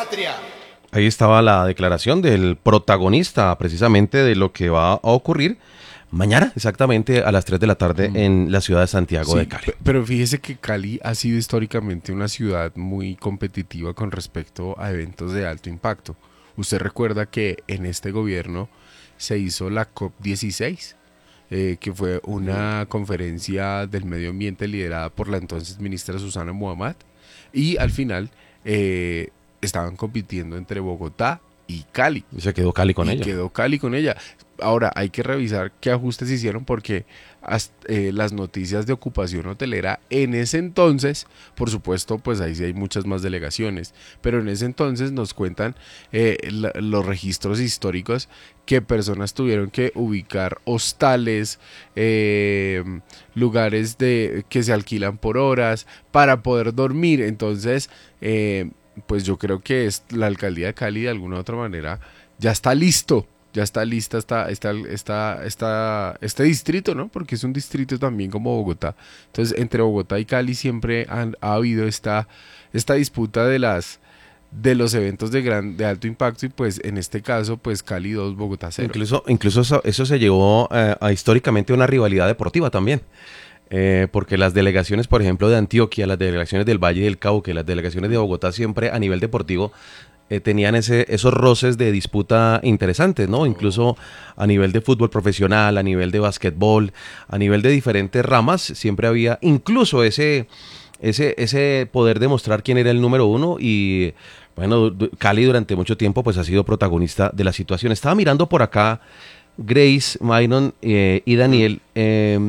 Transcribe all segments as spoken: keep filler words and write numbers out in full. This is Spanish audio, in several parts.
patria. Ahí estaba la declaración del protagonista precisamente de lo que va a ocurrir mañana, exactamente a las tres de la tarde Mm. en la ciudad de Santiago Sí, de Cali. pe- pero fíjese que Cali ha sido históricamente una ciudad muy competitiva con respecto a eventos de alto impacto. Usted recuerda que en este gobierno se hizo la COP dieciséis, eh, que fue una conferencia del medio ambiente liderada por la entonces ministra Susana Muhammad, y al final eh, estaban compitiendo entre Bogotá y Cali. Y se quedó Cali con y ella. quedó Cali con ella. Ahora, hay que revisar qué ajustes hicieron porque hasta, eh, las noticias de ocupación hotelera en ese entonces, por supuesto, pues ahí sí hay muchas más delegaciones, pero en ese entonces nos cuentan eh, la- los registros históricos que personas tuvieron que ubicar hostales, eh, lugares de, que se alquilan por horas para poder dormir. Entonces, eh, pues yo creo que es, la alcaldía de Cali de alguna u otra manera ya está listo, ya está lista está, está, está, está, este distrito, ¿no? Porque es un distrito también como Bogotá. Entonces, entre Bogotá y Cali siempre han, ha habido esta, esta disputa de las de los eventos de gran de alto impacto y pues en este caso pues Cali dos, Bogotá cero. Incluso, incluso eso, eso se llevó eh, a históricamente una rivalidad deportiva también. Eh, porque las delegaciones, por ejemplo, de Antioquia, las delegaciones del Valle del Cauca, las delegaciones de Bogotá siempre a nivel deportivo eh, tenían ese, esos roces de disputa interesantes, ¿no? Incluso a nivel de fútbol profesional, a nivel de básquetbol, a nivel de diferentes ramas, siempre había incluso ese, ese, ese poder demostrar quién era el número uno y bueno, du- Cali durante mucho tiempo pues ha sido protagonista de la situación. Estaba mirando por acá Grace, Myron eh, y Daniel eh,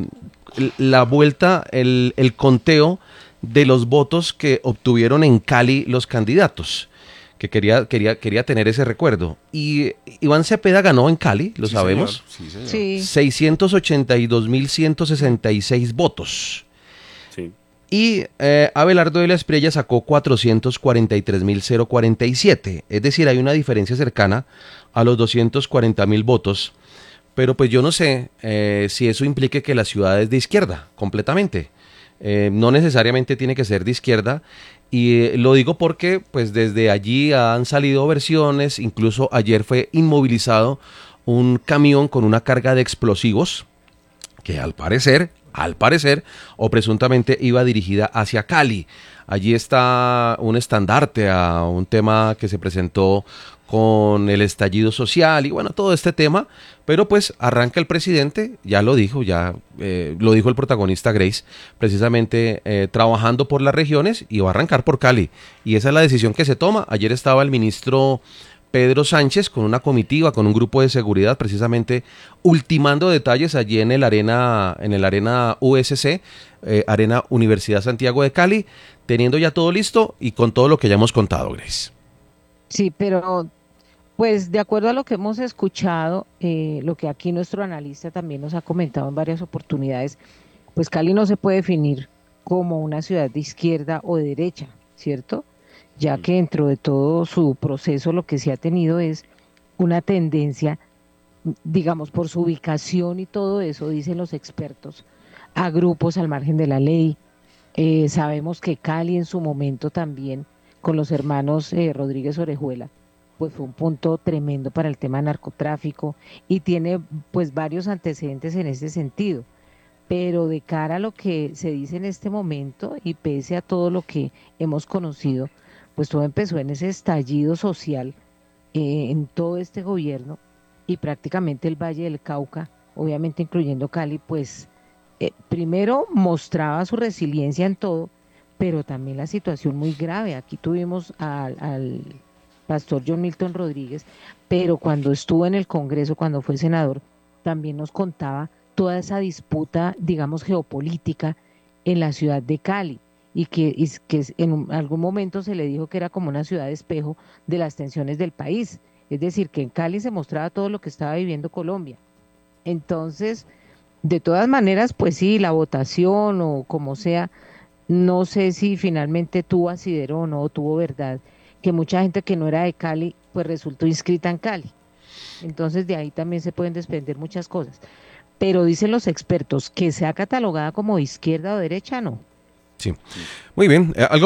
la vuelta, el, el conteo de los votos que obtuvieron en Cali los candidatos, que quería, quería, quería tener ese recuerdo. Y Iván Cepeda ganó en Cali, lo Sí, sabemos, señor. Sí, señor. Sí, seiscientos ochenta y dos mil ciento sesenta y seis votos. Sí. Y eh, Abelardo de la Espriella sacó cuatrocientos cuarenta y tres mil cuarenta y siete. Es decir, hay una diferencia cercana a los doscientos cuarenta mil votos. Pero pues yo no sé eh, si eso implique que la ciudad es de izquierda, completamente. Eh, no necesariamente tiene que ser de izquierda. Y eh, lo digo porque pues desde allí han salido versiones. Incluso ayer fue inmovilizado un camión con una carga de explosivos que al parecer, al parecer, o presuntamente iba dirigida hacia Cali. Allí está un estandarte a un tema que se presentó con el estallido social y bueno, todo este tema, pero pues arranca el presidente, ya lo dijo, ya eh, lo dijo el protagonista Grace, precisamente eh, trabajando por las regiones y va a arrancar por Cali. Y esa es la decisión que se toma. Ayer estaba el ministro Pedro Sánchez con una comitiva, con un grupo de seguridad, precisamente ultimando detalles allí en el arena, en el arena U S C, eh, Arena Universidad Santiago de Cali, teniendo ya todo listo y con todo lo que ya hemos contado, Grace. sí, pero pues de acuerdo a lo que hemos escuchado, eh, lo que aquí nuestro analista también nos ha comentado en varias oportunidades, pues Cali no se puede definir como una ciudad de izquierda o de derecha, ¿cierto? Ya que dentro de todo su proceso lo que se ha tenido es una tendencia, digamos, por su ubicación y todo eso, dicen los expertos, a grupos al margen de la ley. Eh, sabemos que Cali en su momento también, con los hermanos eh, Rodríguez Orejuela, pues fue un punto tremendo para el tema narcotráfico y tiene pues varios antecedentes en ese sentido. Pero de cara a lo que se dice en este momento y pese a todo lo que hemos conocido, pues todo empezó en ese estallido social eh, en todo este gobierno y prácticamente el Valle del Cauca, obviamente incluyendo Cali, pues eh, primero mostraba su resiliencia en todo, pero también la situación muy grave. Aquí tuvimos al, al pastor John Milton Rodríguez, pero cuando estuvo en el Congreso, cuando fue senador, también nos contaba toda esa disputa, digamos, geopolítica en la ciudad de Cali y que, y que en un- algún momento se le dijo que era como una ciudad de espejo de las tensiones del país. Es decir, que en Cali se mostraba todo lo que estaba viviendo Colombia. Entonces, de todas maneras, pues sí, la votación o como sea, no sé si finalmente tuvo asidero o no, tuvo verdad, que mucha gente que no era de Cali, pues resultó inscrita en Cali. Entonces, de ahí también se pueden desprender muchas cosas. Pero dicen los expertos que sea catalogada como izquierda o derecha, no. Sí. Muy bien. Eh, algo